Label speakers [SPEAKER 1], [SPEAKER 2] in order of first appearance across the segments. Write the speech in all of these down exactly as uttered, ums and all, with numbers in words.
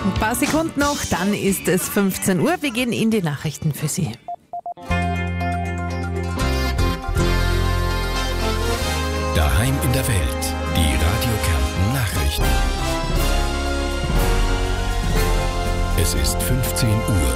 [SPEAKER 1] Ein paar Sekunden noch, dann ist es fünfzehn Uhr. Wir gehen in die Nachrichten für Sie.
[SPEAKER 2] Daheim in der Welt, die Radio Kärnten Nachrichten. Es ist fünfzehn Uhr.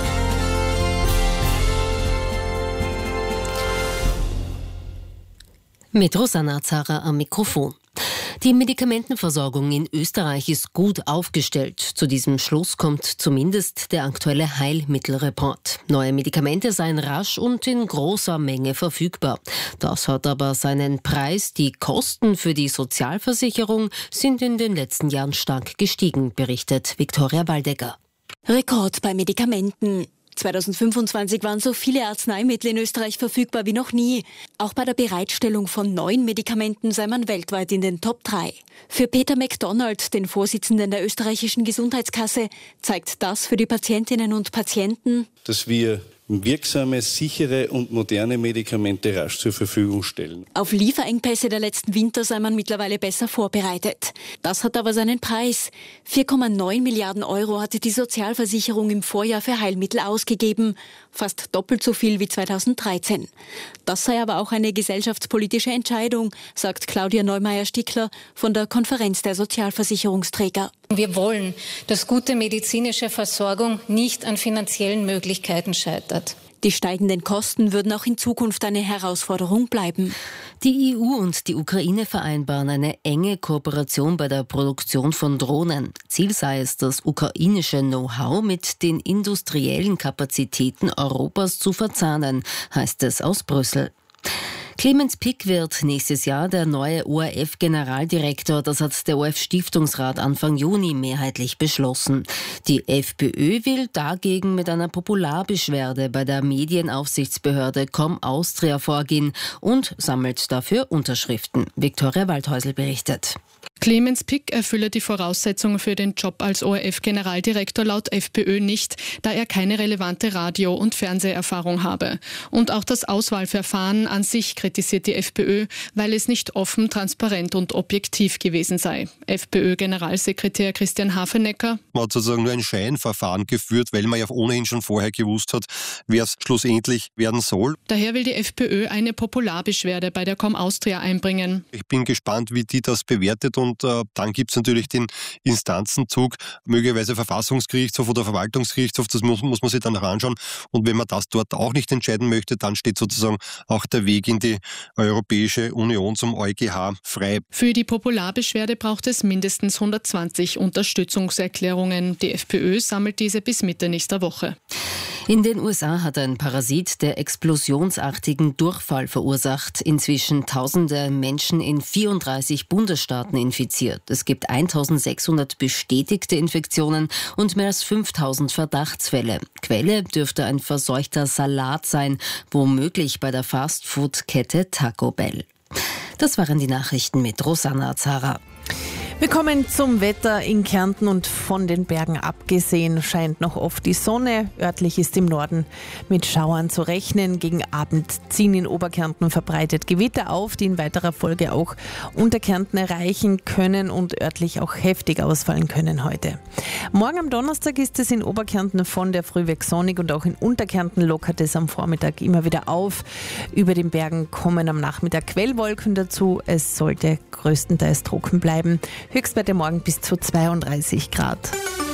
[SPEAKER 3] Mit Rosanna Zara am Mikrofon. Die Medikamentenversorgung in Österreich ist gut aufgestellt. Zu diesem Schluss kommt zumindest der aktuelle Heilmittelreport. Neue Medikamente seien rasch und in großer Menge verfügbar. Das hat aber seinen Preis. Die Kosten für die Sozialversicherung sind in den letzten Jahren stark gestiegen, berichtet Viktoria Waldecker.
[SPEAKER 4] Rekord bei Medikamenten. zweitausendfünfundzwanzig waren so viele Arzneimittel in Österreich verfügbar wie noch nie. Auch bei der Bereitstellung von neuen Medikamenten sei man weltweit in den Top drei. Für Peter MacDonald, den Vorsitzenden der österreichischen Gesundheitskasse, zeigt das für die Patientinnen und Patienten,
[SPEAKER 5] dass wir wirksame, sichere und moderne Medikamente rasch zur Verfügung stellen.
[SPEAKER 4] Auf Lieferengpässe der letzten Winter sei man mittlerweile besser vorbereitet. Das hat aber seinen Preis. vier Komma neun Milliarden Euro hatte die Sozialversicherung im Vorjahr für Heilmittel ausgegeben. Fast doppelt so viel wie zweitausenddreizehn. Das sei aber auch eine gesellschaftspolitische Entscheidung, sagt Claudia Neumeier-Stickler von der Konferenz der Sozialversicherungsträger.
[SPEAKER 6] Wir wollen, dass gute medizinische Versorgung nicht an finanziellen Möglichkeiten scheitert.
[SPEAKER 4] Die steigenden Kosten würden auch in Zukunft eine Herausforderung bleiben.
[SPEAKER 3] Die E U und die Ukraine vereinbaren eine enge Kooperation bei der Produktion von Drohnen. Ziel sei es, das ukrainische Know-how mit den industriellen Kapazitäten Europas zu verzahnen, heißt es aus Brüssel. Clemens Pick wird nächstes Jahr der neue O R F-Generaldirektor. Das hat der O R F-Stiftungsrat Anfang Juni mehrheitlich beschlossen. Die FPÖ will dagegen mit einer Popularbeschwerde bei der Medienaufsichtsbehörde Com Austria vorgehen und sammelt dafür Unterschriften. Viktoria Waldhäusl berichtet.
[SPEAKER 7] Clemens Pick erfülle die Voraussetzungen für den Job als O R F-Generaldirektor laut FPÖ nicht, da er keine relevante Radio- und Fernseherfahrung habe. Und auch das Auswahlverfahren an sich kritisiert die FPÖ, weil es nicht offen, transparent und objektiv gewesen sei. FPÖ-Generalsekretär Christian Hafenecker:
[SPEAKER 8] Man hat sozusagen nur ein Scheinverfahren geführt, weil man ja ohnehin schon vorher gewusst hat, wer es schlussendlich werden soll.
[SPEAKER 7] Daher will die FPÖ eine Popularbeschwerde bei der Com Austria einbringen.
[SPEAKER 8] Ich bin gespannt, wie die das bewertet. Und äh, dann gibt es natürlich den Instanzenzug, möglicherweise Verfassungsgerichtshof oder Verwaltungsgerichtshof, das muss, muss man sich dann noch anschauen. Und wenn man das dort auch nicht entscheiden möchte, dann steht sozusagen auch der Weg in die Europäische Union zum EuGH frei.
[SPEAKER 7] Für die Popularbeschwerde braucht es mindestens hundertzwanzig Unterstützungserklärungen. Die FPÖ sammelt diese bis Mitte nächster Woche.
[SPEAKER 3] In den U S A hat ein Parasit der explosionsartigen Durchfall verursacht. Inzwischen tausende Menschen in vierunddreißig Bundesstaaten infiziert. Es gibt eintausendsechshundert bestätigte Infektionen und mehr als fünftausend Verdachtsfälle. Quelle dürfte ein verseuchter Salat sein, womöglich bei der Fastfood-Kette Taco Bell. Das waren die Nachrichten mit Rosanna Zara.
[SPEAKER 1] Wir kommen zum Wetter in Kärnten und von den Bergen abgesehen scheint noch oft die Sonne. Örtlich ist im Norden mit Schauern zu rechnen. Gegen Abend ziehen in Oberkärnten verbreitet Gewitter auf, die in weiterer Folge auch Unterkärnten erreichen können und örtlich auch heftig ausfallen können heute. Morgen am Donnerstag ist es in Oberkärnten von der Früh weg sonnig und auch in Unterkärnten lockert es am Vormittag immer wieder auf. Über den Bergen kommen am Nachmittag Quellwolken dazu. Es sollte größtenteils trocken bleiben. Höchstwerte morgen bis zu zweiunddreißig Grad.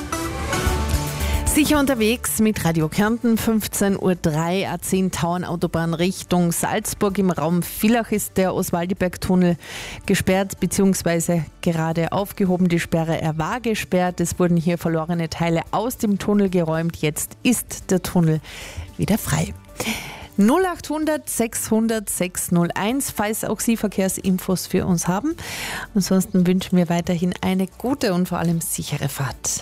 [SPEAKER 1] Sicher unterwegs mit Radio Kärnten, fünfzehn Uhr drei, A zehn Tauernautobahn Richtung Salzburg. Im Raum Villach ist der Oswaldiberg-Tunnel gesperrt bzw. gerade aufgehoben. Die Sperre, er war gesperrt. Es wurden hier verlorene Teile aus dem Tunnel geräumt. Jetzt ist der Tunnel wieder frei. null achthundert sechshundert sechshunderteins, falls auch Sie Verkehrsinfos für uns haben. Ansonsten wünschen wir weiterhin eine gute und vor allem sichere Fahrt.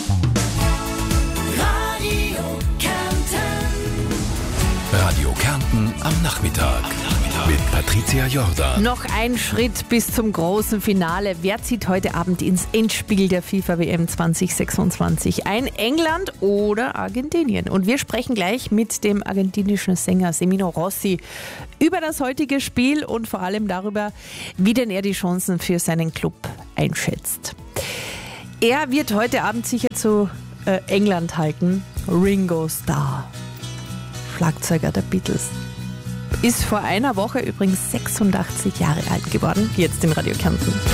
[SPEAKER 2] Radio Kärnten. Radio Kärnten am Nachmittag. Mit Patricia Jordan.
[SPEAKER 1] Noch ein Schritt bis zum großen Finale. Wer zieht heute Abend ins Endspiel der FIFA W M zwanzig sechsundzwanzig ein? England oder Argentinien? Und wir sprechen gleich mit dem argentinischen Sänger Semino Rossi über das heutige Spiel und vor allem darüber, wie denn er die Chancen für seinen Club einschätzt. Er wird heute Abend sicher zu äh, England halten. Ringo Starr, Schlagzeuger der Beatles. Ist vor einer Woche übrigens sechsundachtzig Jahre alt geworden, jetzt in Radio Kärnten.